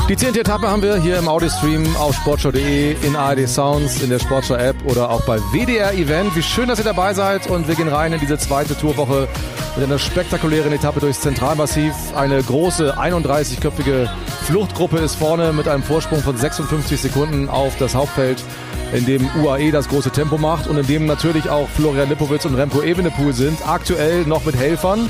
Die 10. Etappe haben wir hier im Audiostream auf sportschau.de, in ARD Sounds, in der Sportschau-App oder auch bei WDR Event. Wie schön, dass ihr dabei seid, und wir gehen rein in diese zweite Tourwoche mit einer spektakulären Etappe durchs Zentralmassiv. Eine große 31-köpfige Fluchtgruppe ist vorne mit einem Vorsprung von 56 Sekunden auf das Hauptfeld, in dem UAE das große Tempo macht und in dem natürlich auch Florian Lipowitz und Remco Evenepoel sind, aktuell noch mit Helfern.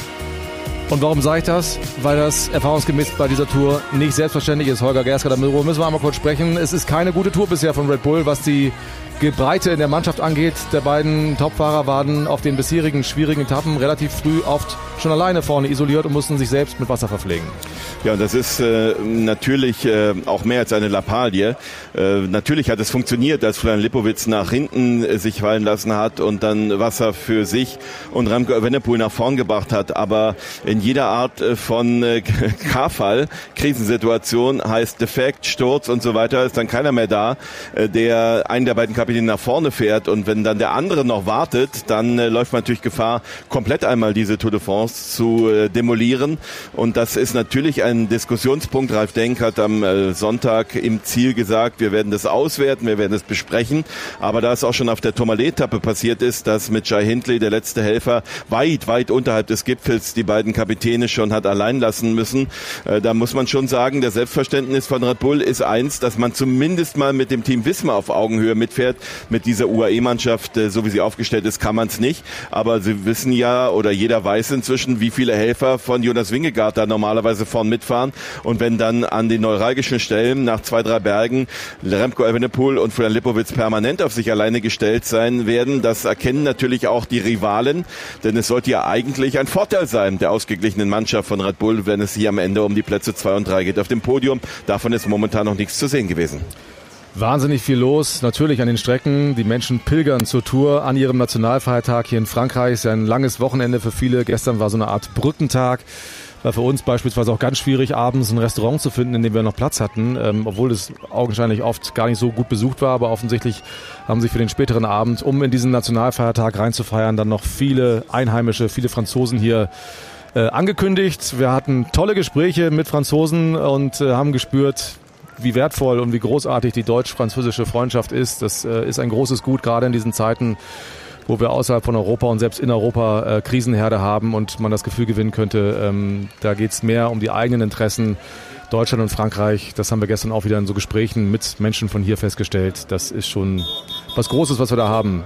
Und warum sage ich das? Weil das erfahrungsgemäß bei dieser Tour nicht selbstverständlich ist. Holger Gersker, darüber müssen wir einmal kurz sprechen. Es ist keine gute Tour bisher von Red Bull, was die Breite in der Mannschaft angeht. Der beiden Topfahrer waren auf den bisherigen schwierigen Etappen relativ früh oft schon alleine vorne isoliert und mussten sich selbst mit Wasser verpflegen. Ja, und das ist natürlich auch mehr als eine Lappalie. Natürlich hat es funktioniert, als Florian Lipowitz nach hinten sich fallen lassen hat und dann Wasser für sich und Remco Evenepoel nach vorn gebracht hat. Aber in jeder Art von K-Fall, Krisensituation, heißt Defekt, Sturz und so weiter, ist dann keiner mehr da, der einen der beiden Kapitäne nach vorne fährt. Und wenn dann der andere noch wartet, dann läuft man natürlich Gefahr, komplett einmal diese Tour de France zu demolieren. Und das ist natürlich ein Diskussionspunkt. Ralf Denk hat am Sonntag im Ziel gesagt, wir werden das auswerten, wir werden es besprechen. Aber da es auch schon auf der Tourmalet-Etappe passiert ist, dass mit Jai Hindley, der letzte Helfer, weit unterhalb des Gipfels die beiden Kapitäne schon hat allein lassen müssen, da muss man schon sagen, das Selbstverständnis von Red Bull ist eins, dass man zumindest mal mit dem Team Visma auf Augenhöhe mitfährt. Mit dieser UAE-Mannschaft, so wie sie aufgestellt ist, kann man es nicht. Aber sie wissen ja, oder jeder weiß inzwischen, wie viele Helfer von Jonas Vingegaard da normalerweise vorn mitfahren. Und wenn dann an den neuralgischen Stellen nach 2-3 Bergen Remco Evenepoel und Florian Lipowitz permanent auf sich alleine gestellt sein werden, das erkennen natürlich auch die Rivalen. Denn es sollte ja eigentlich ein Vorteil sein, der ausgeglichenen Mannschaft von Red Bull, wenn es hier am Ende um die Plätze 2 und 3 geht auf dem Podium. Davon ist momentan noch nichts zu sehen gewesen. Wahnsinnig viel los, natürlich an den Strecken. Die Menschen pilgern zur Tour an ihrem Nationalfeiertag hier in Frankreich. Es ist ja ein langes Wochenende für viele. Gestern war so eine Art Brückentag. War für uns beispielsweise auch ganz schwierig, abends ein Restaurant zu finden, in dem wir noch Platz hatten, obwohl es augenscheinlich oft gar nicht so gut besucht war. Aber offensichtlich haben sich für den späteren Abend, um in diesen Nationalfeiertag reinzufeiern, dann noch viele Einheimische, viele Franzosen hier angekündigt. Wir hatten tolle Gespräche mit Franzosen und haben gespürt, wie wertvoll und wie großartig die deutsch-französische Freundschaft ist. Das ist ein großes Gut, gerade in diesen Zeiten, wo wir außerhalb von Europa und selbst in Europa Krisenherde haben und man das Gefühl gewinnen könnte, da geht es mehr um die eigenen Interessen. Deutschland und Frankreich, das haben wir gestern auch wieder in so Gesprächen mit Menschen von hier festgestellt. Das ist schon was Großes, was wir da haben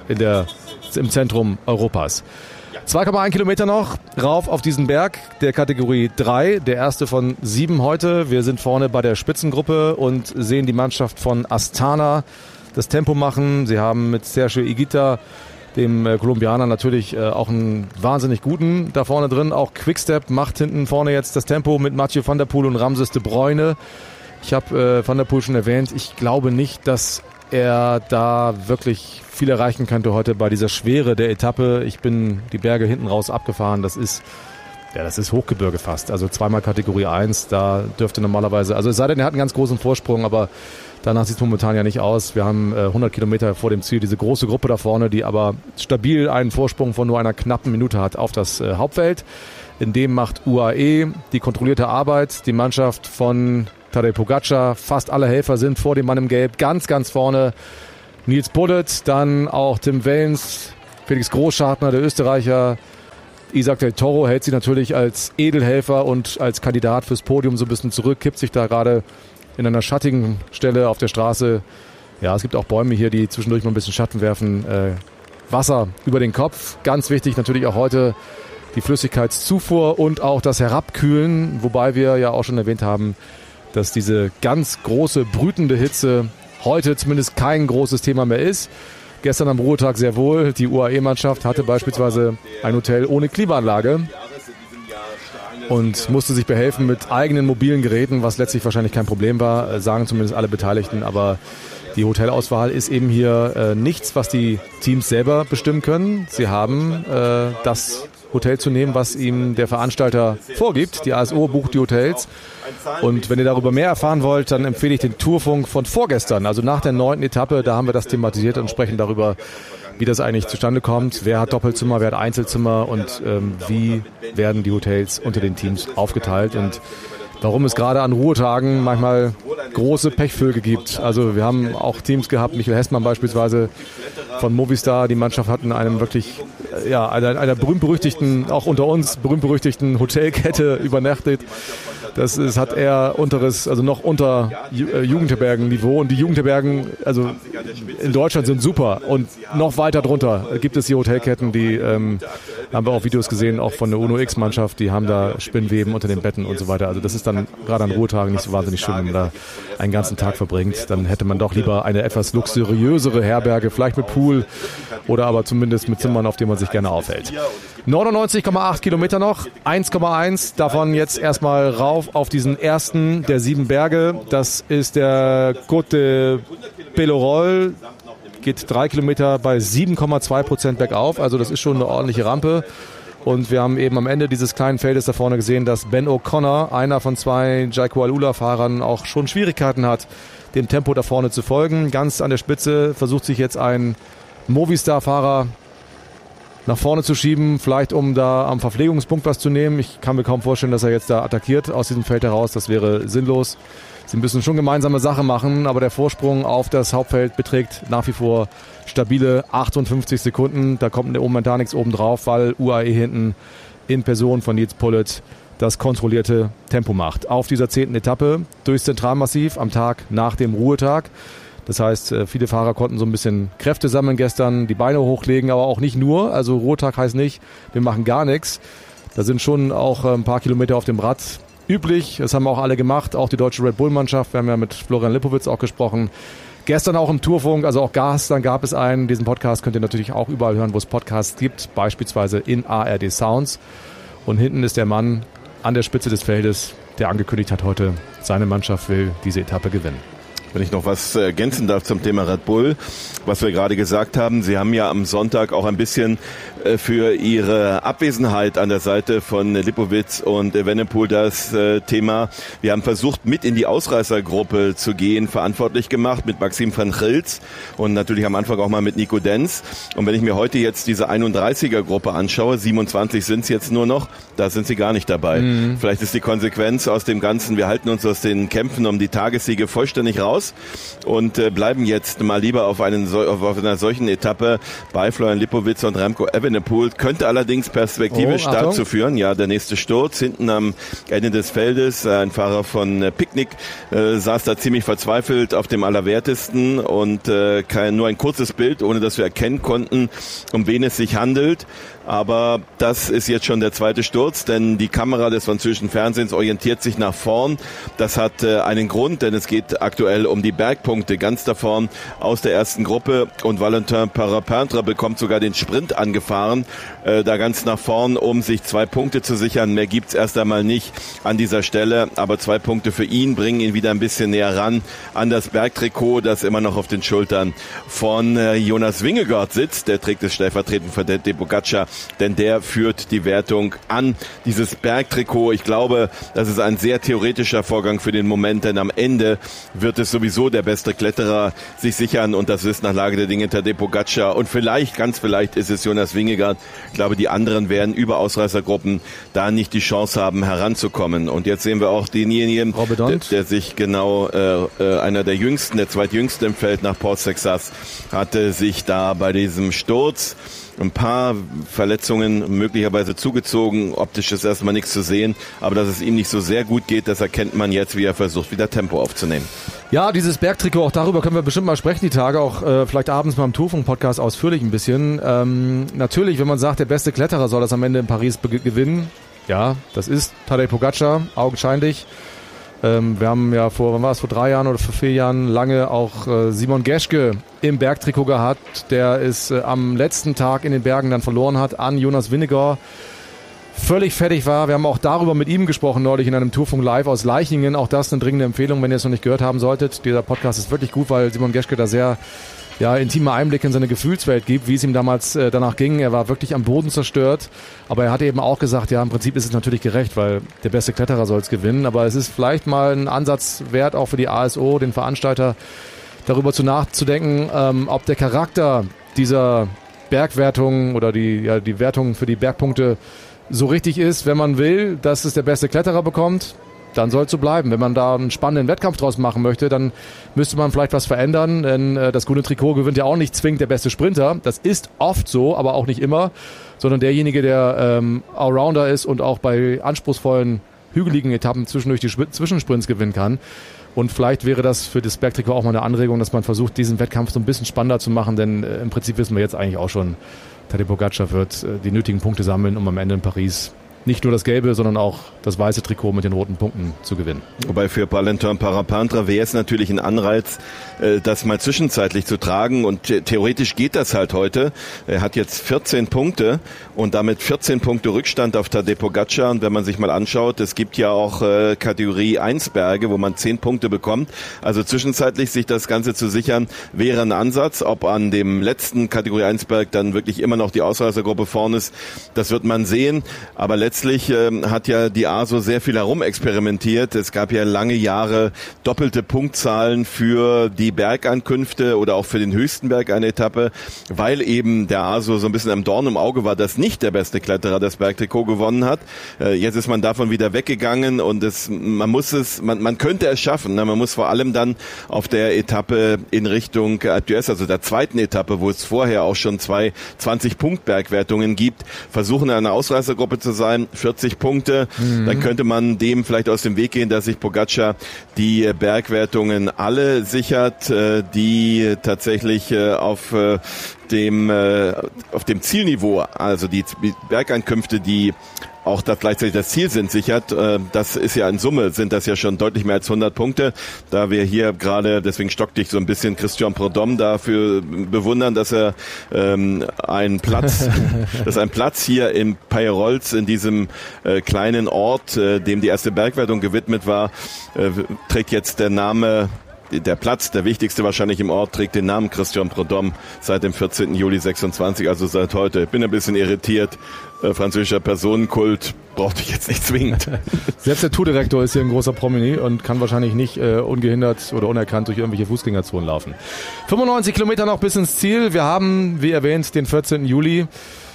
im Zentrum Europas. 2,1 Kilometer noch rauf auf diesen Berg der Kategorie 3, der erste von 7 heute. Wir sind vorne bei der Spitzengruppe und sehen die Mannschaft von Astana das Tempo machen. Sie haben mit Sergio Higuita, dem Kolumbianer, natürlich auch einen wahnsinnig guten da vorne drin. Auch Quickstep macht hinten vorne jetzt das Tempo mit Mathieu van der Poel und Ramses de Bruyne. Ich habe Van der Poel schon erwähnt. Ich glaube nicht, dass er da wirklich viel erreichen könnte heute bei dieser Schwere der Etappe. Ich bin die Berge hinten raus abgefahren. Das ist Hochgebirge fast. Also zweimal Kategorie 1. Da dürfte normalerweise, also es sei denn, er hat einen ganz großen Vorsprung, aber danach sieht es momentan ja nicht aus. Wir haben 100 Kilometer vor dem Ziel diese große Gruppe da vorne, die aber stabil einen Vorsprung von nur einer knappen Minute hat auf das Hauptfeld. In dem macht UAE die kontrollierte Arbeit. Die Mannschaft von Tadej Pogacar, fast alle Helfer sind vor dem Mann im Gelb. Ganz, ganz vorne Nils Bullet, dann auch Tim Wellens, Felix Großschartner, der Österreicher. Isaac del Toro hält sich natürlich als Edelhelfer und als Kandidat fürs Podium so ein bisschen zurück, kippt sich da gerade in einer schattigen Stelle auf der Straße. Ja, es gibt auch Bäume hier, die zwischendurch mal ein bisschen Schatten werfen. Wasser über den Kopf. Ganz wichtig natürlich auch heute die Flüssigkeitszufuhr und auch das Herabkühlen, wobei wir ja auch schon erwähnt haben, dass diese ganz große, brütende Hitze heute zumindest kein großes Thema mehr ist. Gestern am Ruhetag sehr wohl. Die UAE-Mannschaft hatte beispielsweise ein Hotel ohne Klimaanlage und musste sich behelfen mit eigenen mobilen Geräten, was letztlich wahrscheinlich kein Problem war, sagen zumindest alle Beteiligten. Aber die Hotelauswahl ist eben hier nichts, was die Teams selber bestimmen können. Sie haben das Hotel zu nehmen, was ihm der Veranstalter vorgibt. Die ASO bucht die Hotels. Und wenn ihr darüber mehr erfahren wollt, dann empfehle ich den Tourfunk von vorgestern, also nach der 9. Etappe. Da haben wir das thematisiert und sprechen darüber, wie das eigentlich zustande kommt. Wer hat Doppelzimmer, wer hat Einzelzimmer und wie werden die Hotels unter den Teams aufgeteilt. Und warum es gerade an Ruhetagen manchmal große Pechvögel gibt. Also wir haben auch Teams gehabt, Michael Hessmann beispielsweise von Movistar, die Mannschaft hat in einem wirklich, einer berühmt-berüchtigten, auch unter uns berühmt-berüchtigten Hotelkette übernachtet. Das hat eher noch unter Jugendherbergen-Niveau. Und die Jugendherbergen, also in Deutschland sind super. Und noch weiter drunter gibt es die Hotelketten, die haben wir auch Videos gesehen, auch von der UNO-X-Mannschaft, die haben da Spinnweben unter den Betten und so weiter. Also das ist dann gerade an Ruhetagen nicht so wahnsinnig schön, wenn man da einen ganzen Tag verbringt. Dann hätte man doch lieber eine etwas luxuriösere Herberge, vielleicht mit Pool oder aber zumindest mit Zimmern, auf denen man sich gerne aufhält. 99,8 Kilometer noch, 1,1 davon jetzt erstmal rauf auf diesen ersten der 7 Berge. Das ist der Côte de Pellorol, geht 3 Kilometer bei 7,2% bergauf, also das ist schon eine ordentliche Rampe. Und wir haben eben am Ende dieses kleinen Feldes da vorne gesehen, dass Ben O'Connor, einer von 2 Jayco Alula-Fahrern, auch schon Schwierigkeiten hat, dem Tempo da vorne zu folgen. Ganz an der Spitze versucht sich jetzt ein Movistar-Fahrer nach vorne zu schieben, vielleicht um da am Verpflegungspunkt was zu nehmen. Ich kann mir kaum vorstellen, dass er jetzt da attackiert aus diesem Feld heraus. Das wäre sinnlos. Sie müssen schon gemeinsame Sache machen, aber der Vorsprung auf das Hauptfeld beträgt nach wie vor stabile 58 Sekunden. Da kommt momentan nichts oben drauf, weil UAE hinten in Person von Nils Pullet das kontrollierte Tempo macht. Auf dieser 10. Etappe durchs Zentralmassiv am Tag nach dem Ruhetag. Das heißt, viele Fahrer konnten so ein bisschen Kräfte sammeln gestern, die Beine hochlegen, aber auch nicht nur. Also Ruhetag heißt nicht, wir machen gar nichts. Da sind schon auch ein paar Kilometer auf dem Rad üblich. Das haben auch alle gemacht, auch die deutsche Red Bull-Mannschaft. Wir haben ja mit Florian Lipowitz auch gesprochen. Gestern auch im Tourfunk, also auch dann gab es einen. Diesen Podcast könnt ihr natürlich auch überall hören, wo es Podcasts gibt, beispielsweise in ARD Sounds. Und hinten ist der Mann an der Spitze des Feldes, der angekündigt hat heute, seine Mannschaft will diese Etappe gewinnen. Wenn ich noch was ergänzen darf zum Thema Red Bull, was wir gerade gesagt haben, Sie haben ja am Sonntag auch ein bisschen für Ihre Abwesenheit an der Seite von Lipowitz und Evenepoel das Thema, wir haben versucht, mit in die Ausreißergruppe zu gehen, verantwortlich gemacht mit Maxim van Gils und natürlich am Anfang auch mal mit Nico Denz. Und wenn ich mir heute jetzt diese 31er-Gruppe anschaue, 27 sind es jetzt nur noch, da sind sie gar nicht dabei. Mhm. Vielleicht ist die Konsequenz aus dem Ganzen, wir halten uns aus den Kämpfen um die Tagessiege vollständig raus und bleiben jetzt mal lieber auf einer solchen Etappe bei Florian Lipowitz und Remco Evenepoel. Könnte allerdings perspektivisch dazu führen, ja, der nächste Sturz hinten am Ende des Feldes, ein Fahrer von Picnic saß da ziemlich verzweifelt auf dem Allerwertesten und nur ein kurzes Bild, ohne dass wir erkennen konnten, um wen es sich handelt. Aber das ist jetzt schon der zweite Sturz, denn die Kamera des französischen Fernsehens orientiert sich nach vorn. Das hat einen Grund, denn es geht aktuell um die Bergpunkte ganz da vorn aus der ersten Gruppe. Und Valentin Parapintre bekommt sogar den Sprint angefahren, da ganz nach vorn, um sich 2 Punkte zu sichern. Mehr gibt's erst einmal nicht an dieser Stelle, aber 2 Punkte für ihn bringen ihn wieder ein bisschen näher ran an das Bergtrikot, das immer noch auf den Schultern von Jonas Vingegaard sitzt. Der trägt es stellvertretend für Tadej Pogačar, denn der führt die Wertung an. Dieses Bergtrikot, ich glaube, das ist ein sehr theoretischer Vorgang für den Moment, denn am Ende wird es sowieso der beste Kletterer sich sichern und das ist nach Lage der Dinge Tadej Pogačar und vielleicht, ganz vielleicht ist es Jonas Vingegaard. Ich glaube, die anderen werden über Ausreißergruppen da nicht die Chance haben, heranzukommen. Und jetzt sehen wir auch denjenigen, der sich genau, einer der jüngsten, der zweitjüngste im Feld nach Port Texas, hatte sich da bei diesem Sturz ein paar Verletzungen möglicherweise zugezogen. Optisch ist erstmal nichts zu sehen, aber dass es ihm nicht so sehr gut geht, das erkennt man jetzt, wie er versucht, wieder Tempo aufzunehmen. Ja, dieses Bergtrikot, auch darüber können wir bestimmt mal sprechen, die Tage, auch vielleicht abends mal im Tourfunk-Podcast ausführlich ein bisschen. Natürlich, wenn man sagt, der beste Kletterer soll das am Ende in Paris gewinnen, ja, das ist Tadej Pogačar, augenscheinlich. Wir haben ja vor 3 Jahren oder vor 4 Jahren lange auch Simon Geschke im Bergtrikot gehabt, der es am letzten Tag in den Bergen dann verloren hat an Jonas Vingegaard. Völlig fertig war. Wir haben auch darüber mit ihm gesprochen neulich in einem Tourfunk Live aus Leichingen. Auch das eine dringende Empfehlung, wenn ihr es noch nicht gehört haben solltet. Dieser Podcast ist wirklich gut, weil Simon Geschke da sehr intime Einblicke in seine Gefühlswelt gibt, wie es ihm damals danach ging. Er war wirklich am Boden zerstört, aber er hat eben auch gesagt, ja, im Prinzip ist es natürlich gerecht, weil der beste Kletterer soll es gewinnen, aber es ist vielleicht mal ein Ansatz wert, auch für die ASO, den Veranstalter, darüber nachzudenken, ob der Charakter dieser Bergwertung oder die Wertung für die Bergpunkte so richtig ist, wenn man will, dass es der beste Kletterer bekommt. dann soll es so bleiben. Wenn man da einen spannenden Wettkampf draus machen möchte, dann müsste man vielleicht was verändern, denn das grüne Trikot gewinnt ja auch nicht zwingend der beste Sprinter. Das ist oft so, aber auch nicht immer, sondern derjenige, der Allrounder ist und auch bei anspruchsvollen, hügeligen Etappen zwischendurch die Zwischensprints gewinnen kann. Und vielleicht wäre das für das Bergtrikot auch mal eine Anregung, dass man versucht, diesen Wettkampf so ein bisschen spannender zu machen, denn im Prinzip wissen wir jetzt eigentlich auch schon, Tadej Pogačar wird die nötigen Punkte sammeln, um am Ende in Paris nicht nur das gelbe, sondern auch das weiße Trikot mit den roten Punkten zu gewinnen. Wobei für Valentin Parapintra wäre es natürlich ein Anreiz, das mal zwischenzeitlich zu tragen, und theoretisch geht das halt heute. Er hat jetzt 14 Punkte und damit 14 Punkte Rückstand auf Tadej Pogačar, und wenn man sich mal anschaut, es gibt ja auch Kategorie 1 Berge, wo man 10 Punkte bekommt, also zwischenzeitlich sich das Ganze zu sichern, wäre ein Ansatz. Ob an dem letzten Kategorie 1 Berg dann wirklich immer noch die Ausreißergruppe vorne ist, das wird man sehen, aber letztlich hat ja die ASO sehr viel herumexperimentiert. Es gab ja lange Jahre doppelte Punktzahlen für die Bergankünfte oder auch für den höchsten Berg eine Etappe, weil eben der ASO so ein bisschen am Dorn im Auge war, dass nicht der beste Kletterer das Bergtrikot gewonnen hat. Jetzt ist man davon wieder weggegangen und man könnte es schaffen. Man muss vor allem dann auf der Etappe in Richtung Alpe d'Huez, also der zweiten Etappe, wo es vorher auch schon 2 20-Punkt-Bergwertungen gibt, versuchen, in einer Ausreißergruppe zu sein. 40 Punkte, dann könnte man dem vielleicht aus dem Weg gehen, dass sich Pogačar die Bergwertungen alle sichert, die tatsächlich auf dem Zielniveau, also die Bergankünfte, die auch das gleichzeitig das Ziel sind, sichert. Das ist ja in Summe, sind das ja schon deutlich mehr als 100 Punkte. Da wir hier gerade, deswegen stockte ich so ein bisschen, Christian Prudhomme dafür bewundern, dass er ein Platz hier in Peierolz, in diesem kleinen Ort, dem die erste Bergwertung gewidmet war, trägt jetzt der Platz, der wichtigste wahrscheinlich im Ort, trägt den Namen Christian Prudhomme seit dem 14. Juli 26, also seit heute. Ich bin ein bisschen irritiert. Französischer Personenkult brauchte ich jetzt nicht zwingend. Selbst der Tourdirektor ist hier ein großer Promi und kann wahrscheinlich nicht ungehindert oder unerkannt durch irgendwelche Fußgängerzonen laufen. 95 Kilometer noch bis ins Ziel. Wir haben, wie erwähnt, den 14. Juli.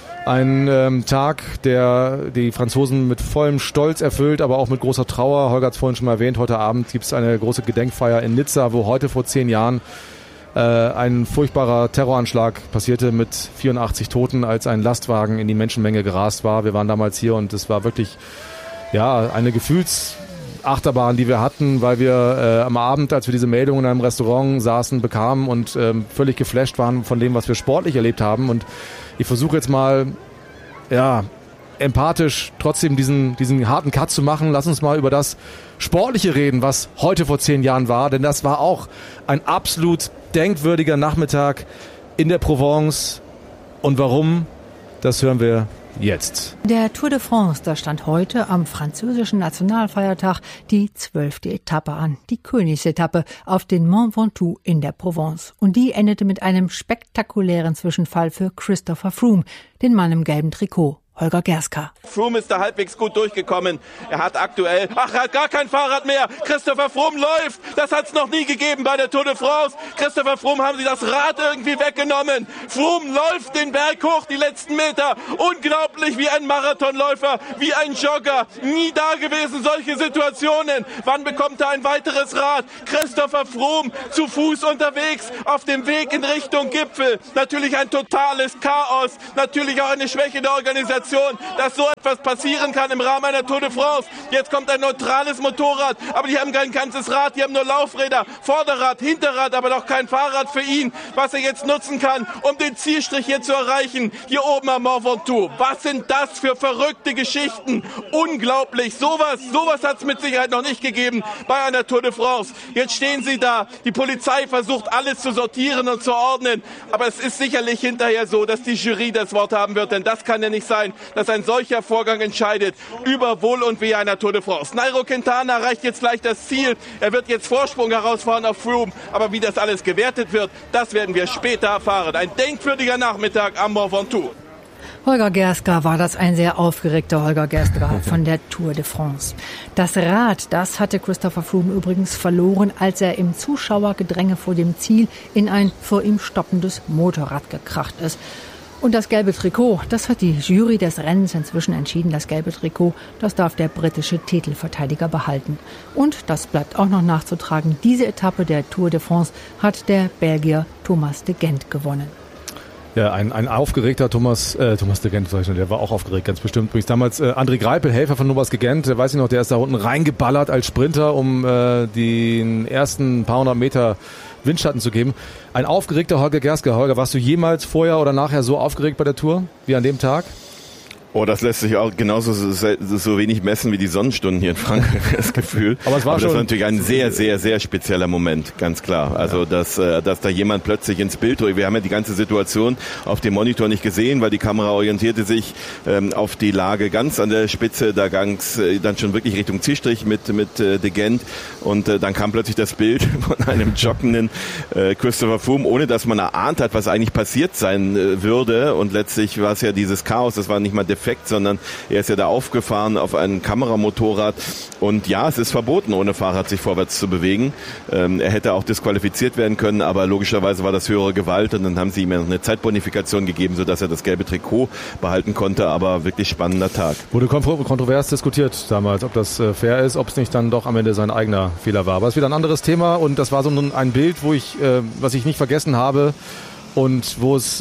Ein Tag, der die Franzosen mit vollem Stolz erfüllt, aber auch mit großer Trauer. Holger hat es vorhin schon mal erwähnt, heute Abend gibt es eine große Gedenkfeier in Nizza, wo heute vor 10 Jahren ein furchtbarer Terroranschlag passierte mit 84 Toten, als ein Lastwagen in die Menschenmenge gerast war. Wir waren damals hier und es war wirklich eine Gefühlsachterbahn, die wir hatten, weil wir am Abend, als wir diese Meldung in einem Restaurant saßen, bekamen und völlig geflasht waren von dem, was wir sportlich erlebt haben. Und ich versuche jetzt mal, empathisch trotzdem diesen harten Cut zu machen. Lass uns mal über das Sportliche reden, was heute vor 10 Jahren war, denn das war auch ein absolut denkwürdiger Nachmittag in der Provence. Und warum? Das hören wir jetzt. Der Tour de France, da stand heute am französischen Nationalfeiertag die 12. Etappe an, die Königsetappe auf den Mont Ventoux in der Provence. Und die endete mit einem spektakulären Zwischenfall für Christopher Froome, den Mann im gelben Trikot. Holger Gerska. Froome ist da halbwegs gut durchgekommen. Er hat aktuell, er hat gar kein Fahrrad mehr. Christopher Froome läuft. Das hat es noch nie gegeben bei der Tour de France. Christopher Froome haben sie das Rad irgendwie weggenommen. Froome läuft den Berg hoch, die letzten Meter. Unglaublich, wie ein Marathonläufer, wie ein Jogger. Nie da gewesen, solche Situationen. Wann bekommt er ein weiteres Rad? Christopher Froome zu Fuß unterwegs, auf dem Weg in Richtung Gipfel. Natürlich ein totales Chaos. Natürlich auch eine Schwäche der Organisation, dass so etwas passieren kann im Rahmen einer Tour de France. Jetzt kommt ein neutrales Motorrad, aber die haben kein ganzes Rad, die haben nur Laufräder, Vorderrad, Hinterrad, aber doch kein Fahrrad für ihn, was er jetzt nutzen kann, um den Zielstrich hier zu erreichen, hier oben am Mont Ventoux. Was sind das für verrückte Geschichten? Unglaublich, sowas hat es mit Sicherheit noch nicht gegeben bei einer Tour de France. Jetzt stehen sie da, die Polizei versucht alles zu sortieren und zu ordnen, aber es ist sicherlich hinterher so, dass die Jury das Wort haben wird, denn das kann ja nicht sein, dass ein solcher Vorgang entscheidet über Wohl und Wehe einer Tour de France. Nairo Quintana erreicht jetzt gleich das Ziel. Er wird jetzt Vorsprung herausfahren auf Froome. Aber wie das alles gewertet wird, das werden wir später erfahren. Ein denkwürdiger Nachmittag am Mont Ventoux. Holger Gerska war das, ein sehr aufgeregter Holger Gerska von der Tour de France. Das Rad, das hatte Christopher Froome übrigens verloren, als er im Zuschauergedränge vor dem Ziel in ein vor ihm stoppendes Motorrad gekracht ist. Und das gelbe Trikot, das hat die Jury des Rennens inzwischen entschieden. Das gelbe Trikot, das darf der britische Titelverteidiger behalten. Und das bleibt auch noch nachzutragen. Diese Etappe der Tour de France hat der Belgier Thomas de Gendt gewonnen. Ja, ein aufgeregter Thomas de Gendt, der war auch aufgeregt, ganz bestimmt. Übrigens damals André Greipel, Helfer von Thomas de Gendt, weiß ich noch, der ist da unten reingeballert als Sprinter, um den ersten paar hundert Meter Windschatten zu geben. Ein aufgeregter Holger Gerske. Holger, warst du jemals vorher oder nachher so aufgeregt bei der Tour wie an dem Tag? Oh, das lässt sich auch genauso so wenig messen wie die Sonnenstunden hier in Frankreich, das Gefühl. Aber das war natürlich ein sehr, sehr, sehr spezieller Moment, ganz klar. Also, dass da jemand plötzlich ins Bild drückt. Wir haben ja die ganze Situation auf dem Monitor nicht gesehen, weil die Kamera orientierte sich auf die Lage ganz an der Spitze. Da gang's dann schon wirklich Richtung Zielstrich mit de Gendt. Und dann kam plötzlich das Bild von einem joggenden Christopher Froome, ohne dass man erahnt hat, was eigentlich passiert sein würde. Und letztlich war es ja dieses Chaos, das war nicht mal Effekt, sondern er ist ja da aufgefahren auf ein Kameramotorrad und ja, es ist verboten, ohne Fahrrad sich vorwärts zu bewegen. Er hätte auch disqualifiziert werden können, aber logischerweise war das höhere Gewalt und dann haben sie ihm ja noch eine Zeitbonifikation gegeben, sodass er das gelbe Trikot behalten konnte, aber wirklich spannender Tag. Wurde kontrovers diskutiert damals, ob das fair ist, ob es nicht dann doch am Ende sein eigener Fehler war. Aber es ist wieder ein anderes Thema und das war so ein Bild, was ich nicht vergessen habe und wo es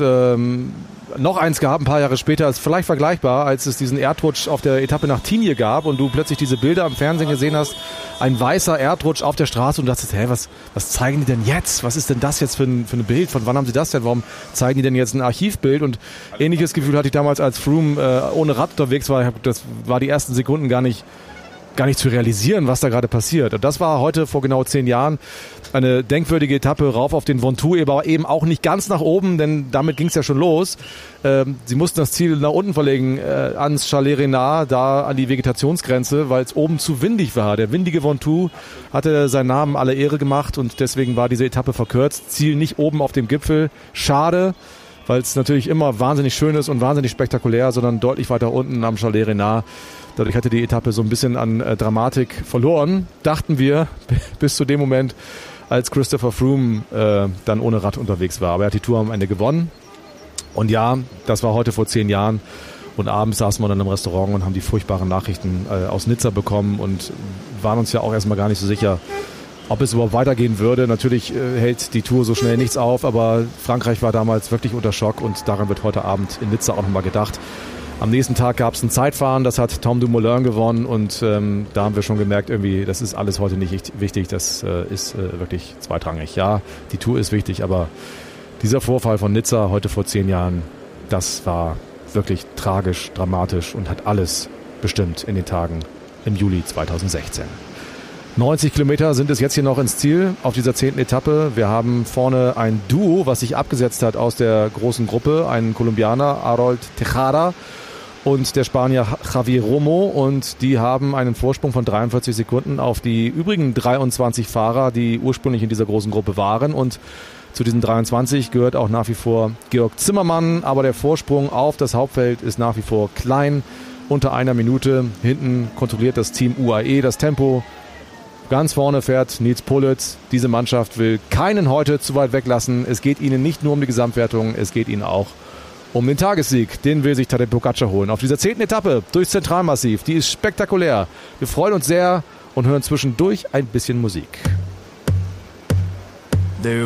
noch eins gab, ein paar Jahre später, ist vielleicht vergleichbar, als es diesen Erdrutsch auf der Etappe nach Tignes gab und du plötzlich diese Bilder im Fernsehen gesehen hast, ein weißer Erdrutsch auf der Straße und dachtest, was zeigen die denn jetzt? Was ist denn das jetzt für ein Bild? Von wann haben sie das denn? Warum zeigen die denn jetzt ein Archivbild? Und ähnliches Gefühl hatte ich damals, als Froome ohne Rad unterwegs war. Das war die ersten Sekunden gar nicht zu realisieren, was da gerade passiert. Und das war heute vor genau 10 Jahren eine denkwürdige Etappe rauf auf den Ventoux, aber eben auch nicht ganz nach oben, denn damit ging es ja schon los. Sie mussten das Ziel nach unten verlegen, ans Chalet Renard, da an die Vegetationsgrenze, weil es oben zu windig war. Der windige Ventoux hatte seinen Namen alle Ehre gemacht und deswegen war diese Etappe verkürzt. Ziel nicht oben auf dem Gipfel. Schade, weil es natürlich immer wahnsinnig schön ist und wahnsinnig spektakulär, sondern deutlich weiter unten am Chalet Renard. Dadurch hatte die Etappe so ein bisschen an Dramatik verloren, dachten wir, bis zu dem Moment, als Christopher Froome dann ohne Rad unterwegs war. Aber er hat die Tour am Ende gewonnen. Und ja, das war heute vor 10 Jahren. Und abends saßen wir dann im Restaurant und haben die furchtbaren Nachrichten aus Nizza bekommen und waren uns ja auch erstmal gar nicht so sicher, ob es überhaupt weitergehen würde. Natürlich hält die Tour so schnell nichts auf, aber Frankreich war damals wirklich unter Schock und daran wird heute Abend in Nizza auch nochmal gedacht. Am nächsten Tag gab es ein Zeitfahren, das hat Tom Dumoulin gewonnen und da haben wir schon gemerkt, irgendwie, das ist alles heute nicht wichtig, das ist wirklich zweitrangig. Ja, die Tour ist wichtig, aber dieser Vorfall von Nizza heute vor 10 Jahren, das war wirklich tragisch, dramatisch und hat alles bestimmt in den Tagen im Juli 2016. 90 Kilometer sind es jetzt hier noch ins Ziel auf dieser 10. Etappe. Wir haben vorne ein Duo, was sich abgesetzt hat aus der großen Gruppe, einen Kolumbianer, Harold Tejada, und der Spanier Javier Romo, und die haben einen Vorsprung von 43 Sekunden auf die übrigen 23 Fahrer, die ursprünglich in dieser großen Gruppe waren, und zu diesen 23 gehört auch nach wie vor Georg Zimmermann, aber der Vorsprung auf das Hauptfeld ist nach wie vor klein, unter einer Minute. Hinten kontrolliert das Team UAE das Tempo. Ganz vorne fährt Nils Pollitt. Diese Mannschaft will keinen heute zu weit weglassen. Es geht ihnen nicht nur um die Gesamtwertung, es geht ihnen auch um den Tagessieg. Den will sich Tadej Pogačar holen. Auf dieser 10. Etappe durchs Zentralmassiv. Die ist spektakulär. Wir freuen uns sehr und hören zwischendurch ein bisschen Musik.